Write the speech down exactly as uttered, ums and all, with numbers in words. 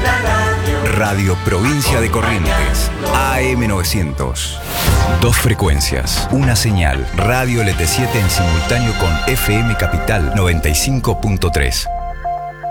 Radio Provincia de Corrientes, A M novecientos. Dos frecuencias, una señal. Radio L T siete en simultáneo con F M Capital noventa y cinco punto tres.